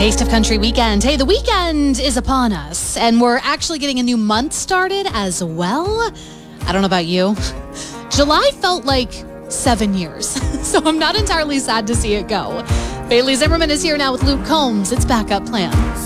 Taste of Country weekend. Hey, the weekend is upon us, and we're actually getting a new month started as well. I don't know about you. July felt like 7 years, so I'm not entirely sad to see it go. Bailey Zimmerman is here now with Luke Combs. It's Backup Plan.